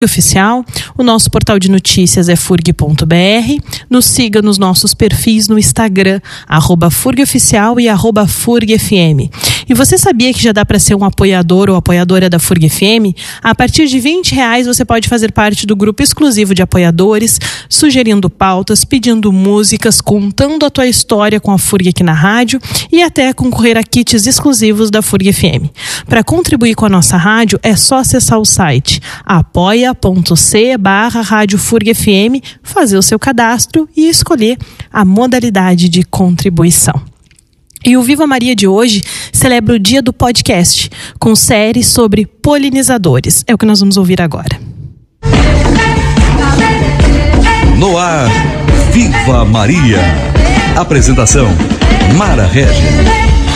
Oficial, o nosso portal de notícias é furg.br, nos siga nos nossos perfis no Instagram, @FurgOficial e @FurgFM. E você sabia que já dá para ser um apoiador ou apoiadora da Furg FM? A partir de R$20 você pode fazer parte do grupo exclusivo de apoiadores, sugerindo pautas, pedindo músicas, contando a tua história com a Furg aqui na rádio e até concorrer a kits exclusivos da Furg FM. Para contribuir com a nossa rádio é só acessar o site apoia.c/Rádio Furg FM, fazer o seu cadastro e escolher a modalidade de contribuição. E o Viva Maria de hoje celebra o Dia do Podcast, com série sobre polinizadores. É o que nós vamos ouvir agora. No ar, Viva Maria. Apresentação, Mara Régia.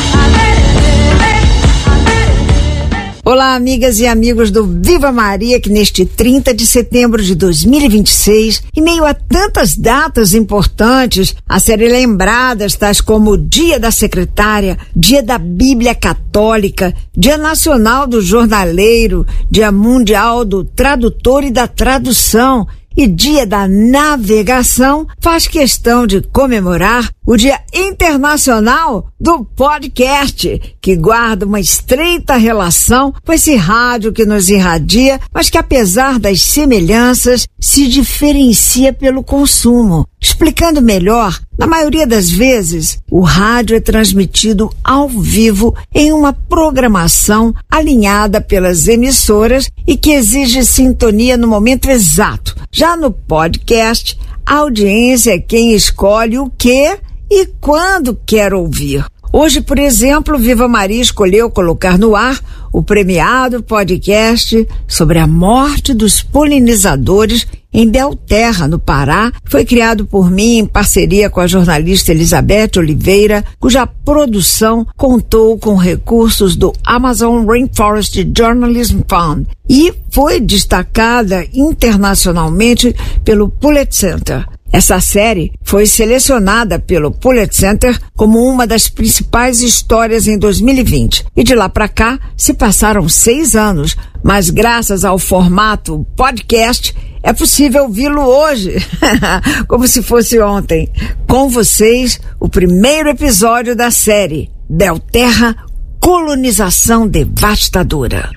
Olá, amigas e amigos do Viva Maria, que neste 30 de setembro de 2026, em meio a tantas datas importantes a serem lembradas, tais como o Dia da Secretária, Dia da Bíblia Católica, Dia Nacional do Jornaleiro, Dia Mundial do Tradutor e da Tradução e Dia da Navegação, faz questão de comemorar o Dia Internacional do Podcast, que guarda uma estreita relação com esse rádio que nos irradia, mas que, apesar das semelhanças, se diferencia pelo consumo. Explicando melhor, na maioria das vezes, o rádio é transmitido ao vivo em uma programação alinhada pelas emissoras e que exige sintonia no momento exato. Já no podcast, a audiência é quem escolhe o que e quando quer ouvir. Hoje, por exemplo, Viva Maria escolheu colocar no ar o premiado podcast sobre a morte dos polinizadores em Belterra, no Pará. Foi criado por mim em parceria com a jornalista Elizabeth Oliveira, cuja produção contou com recursos do Amazon Rainforest Journalism Fund e foi destacada internacionalmente pelo Pulitzer Center. Essa série foi selecionada pelo Pulitzer Center como uma das principais histórias em 2020. E de lá para cá se passaram 6 anos, mas graças ao formato podcast é possível ouvi-lo hoje, como se fosse ontem. Com vocês, o primeiro episódio da série Belterra, Colonização Devastadora.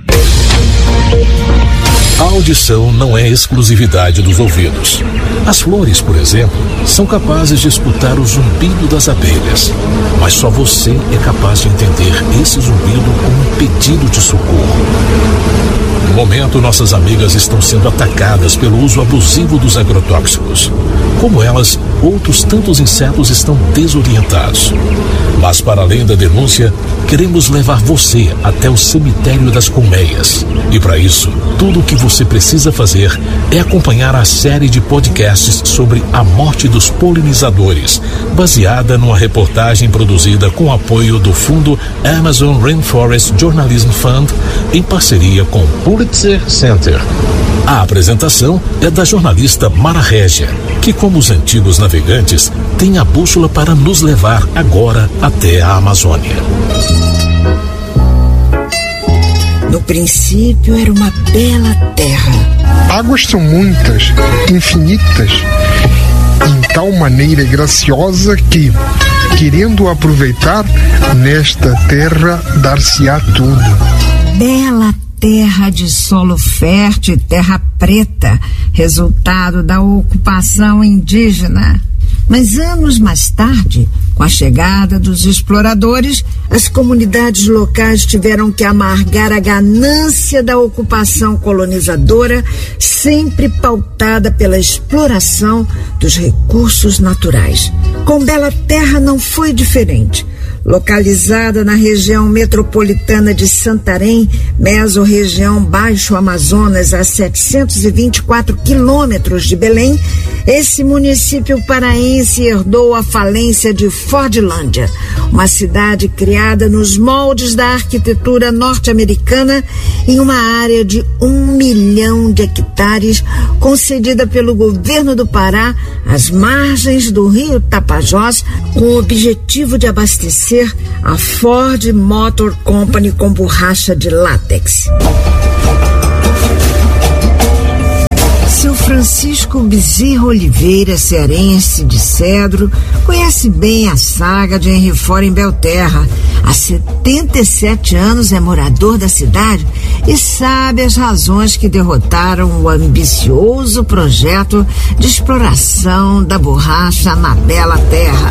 A audição não é exclusividade dos ouvidos. As flores, por exemplo, são capazes de escutar o zumbido das abelhas, mas só você é capaz de entender esse zumbido como um pedido de socorro. No momento, nossas amigas estão sendo atacadas pelo uso abusivo dos agrotóxicos. Como elas, outros tantos insetos estão desorientados. Mas, para além da denúncia, queremos levar você até o cemitério das colmeias. E para isso, tudo o que você precisa fazer é acompanhar a série de podcasts sobre a morte dos polinizadores, baseada numa reportagem produzida com apoio do fundo Amazon Rainforest Journalism Fund, em parceria com o Pulitzer Center. A apresentação é da jornalista Mara Régia, que, como os antigos navegantes, tem a bússola para nos levar agora até a Amazônia. No princípio era uma bela terra. Águas são muitas, infinitas, em tal maneira graciosa que, querendo aproveitar, nesta terra dar-se-á tudo. Bela terra de solo fértil e terra preta, resultado da ocupação indígena. Mas anos mais tarde, com a chegada dos exploradores, as comunidades locais tiveram que amargar a ganância da ocupação colonizadora, sempre pautada pela exploração dos recursos naturais. Com Bela Terra não foi diferente. Localizada na região metropolitana de Santarém, mesorregião Baixo Amazonas, a 724 quilômetros de Belém, esse município paraense herdou a falência de Fordlândia, uma cidade criada nos moldes da arquitetura norte-americana em uma área de 1 milhão de hectares, concedida pelo governo do Pará às margens do rio Tapajós, com o objetivo de abastecer a Ford Motor Company com borracha de látex. Francisco Bezerra Oliveira, cearense de Cedro, conhece bem a saga de Henry Ford em Belterra. Há 77 anos é morador da cidade e sabe as razões que derrotaram o ambicioso projeto de exploração da borracha na bela terra.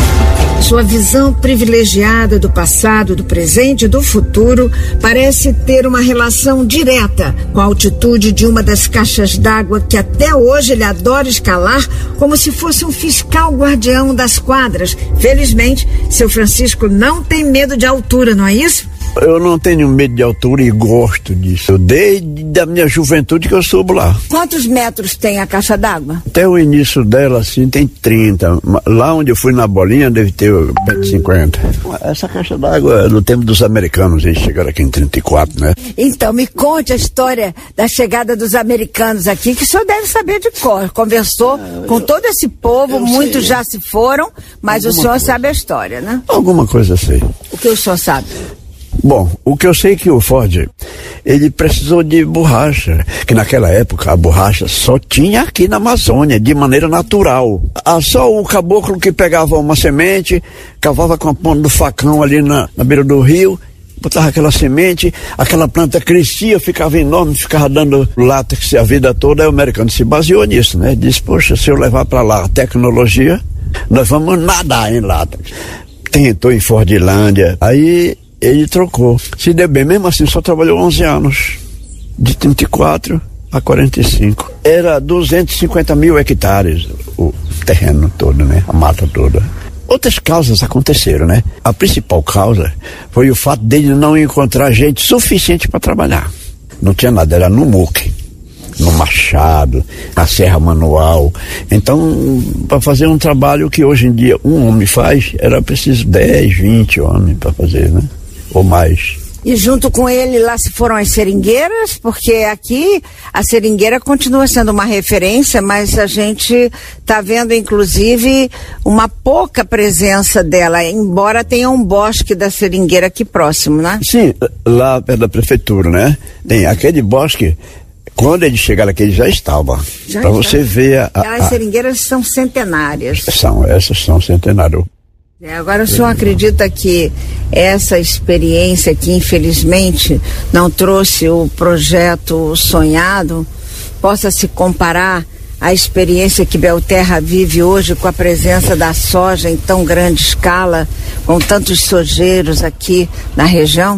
Sua visão privilegiada do passado, do presente e do futuro parece ter uma relação direta com a altitude de uma das caixas d'água que até hoje ele adora escalar como se fosse um fiscal guardião das quadras. Felizmente, seu Francisco não tem medo de altura, não é isso? Eu não tenho medo de altura e gosto disso. Desde a minha juventude que eu subo lá. Quantos metros tem a caixa d'água? Até o início dela, assim, tem 30. Lá onde eu fui na bolinha, deve ter perto de 50. Essa caixa d'água é do tempo dos americanos, eles chegaram aqui em 34, né? Então, me conte a história da chegada dos americanos aqui, que o senhor deve saber de cor. Conversou com todo esse povo, muitos já se foram, mas o senhor sabe a história, né? Alguma coisa sei. O que o senhor sabe? Bom, o que eu sei é que o Ford, ele precisou de borracha, que naquela época a borracha só tinha aqui na Amazônia, de maneira natural. Só o caboclo que pegava uma semente, cavava com a ponta do facão ali na beira do rio, botava aquela semente, aquela planta crescia, ficava enorme, ficava dando látex a vida toda. Aí o americano se baseou nisso, né? Disse, poxa, se eu levar para lá a tecnologia, nós vamos nadar em látex. Tentou em Fordlândia, aí ele trocou. Se deu bem, mesmo assim só trabalhou 11 anos, de 34 a 45. Era 250 mil hectares o terreno todo, né? A mata toda. Outras causas aconteceram, né? A principal causa foi o fato dele não encontrar gente suficiente para trabalhar. Não tinha nada, era no muque, no machado, na serra manual. Então, para fazer um trabalho que hoje em dia um homem faz, era preciso 10, 20 homens para fazer, né? Ou mais. E junto com ele lá se foram as seringueiras, porque aqui a seringueira continua sendo uma referência, mas a gente está vendo inclusive uma pouca presença dela, embora tenha um bosque da seringueira aqui próximo, né? Sim, lá perto da prefeitura, né? Tem aquele bosque, quando eles chegaram aqui, ele já estava. Para você ver Aquelas seringueiras são centenárias. Essas são centenárias. Agora o senhor acredita que essa experiência que infelizmente não trouxe o projeto sonhado possa se comparar à experiência que Belterra vive hoje com a presença da soja em tão grande escala, com tantos sojeiros aqui na região?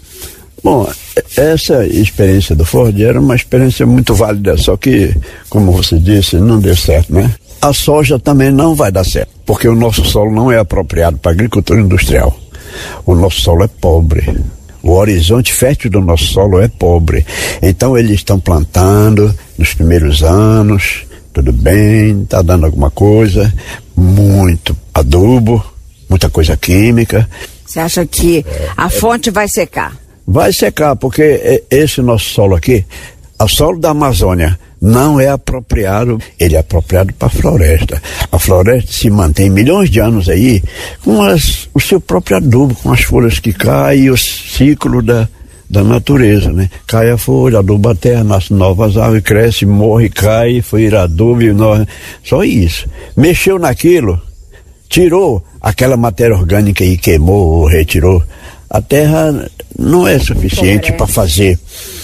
Bom, essa experiência do Ford era uma experiência muito válida, só que, como você disse, não deu certo, né? A soja também não vai dar certo, porque o nosso solo não é apropriado para agricultura industrial. O nosso solo é pobre. O horizonte fértil do nosso solo é pobre. Então eles estão plantando nos primeiros anos, tudo bem, está dando alguma coisa, muito adubo, muita coisa química. Você acha que a fonte vai secar? Vai secar, porque esse nosso solo aqui, o solo da Amazônia, não é apropriado, ele é apropriado para a floresta. A floresta se mantém milhões de anos aí com o seu próprio adubo, com as folhas que caem e o ciclo da natureza, né? Cai a folha, aduba a terra, nasce novas árvores, cresce, morre, cai, foi adubo, só isso. Mexeu naquilo, tirou aquela matéria orgânica e queimou, retirou. A terra não é suficiente para fazer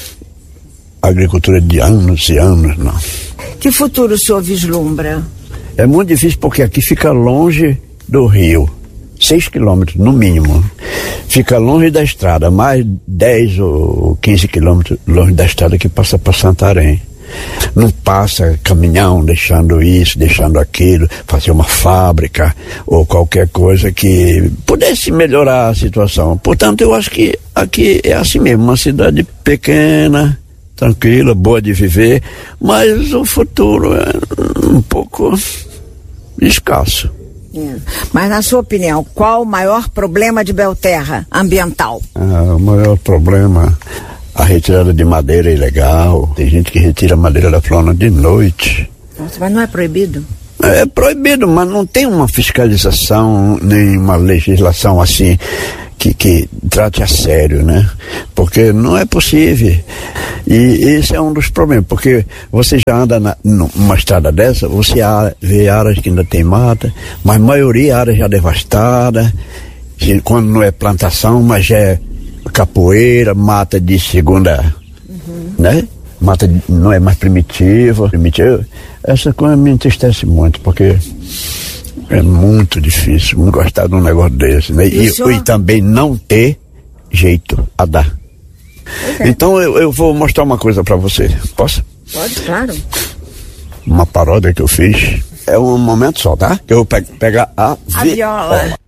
agricultura de anos e anos, não. Que futuro o senhor vislumbra? É muito difícil porque aqui fica longe do rio, 6 quilômetros no mínimo. Fica longe da estrada, mais 10 ou 15 quilômetros longe da estrada que passa para Santarém. Não passa caminhão deixando isso, deixando aquilo, fazer uma fábrica ou qualquer coisa que pudesse melhorar a situação. Portanto, eu acho que aqui é assim mesmo, uma cidade pequena, tranquila, boa de viver, mas o futuro é um pouco escasso. Mas na sua opinião, qual o maior problema de Belterra ambiental? O maior problema, a retirada de madeira ilegal. Tem gente que retira madeira da floresta de noite. Nossa, mas não é proibido? É proibido, mas não tem uma fiscalização, nem uma legislação assim que trate a sério, né? Porque não é possível. E esse é um dos problemas, porque você já anda numa estrada dessa, você vê áreas que ainda tem mata, mas a maioria área já devastada, quando não é plantação, mas já é capoeira, mata de segunda, né? Mata não é mais primitiva. Essa coisa me entristece muito, porque é muito difícil gostar de um negócio desse, né? E também não ter jeito a dar. Então eu vou mostrar uma coisa pra você. Posso? Pode, claro. Uma paródia que eu fiz. É um momento só, tá? Eu vou pegar a viola.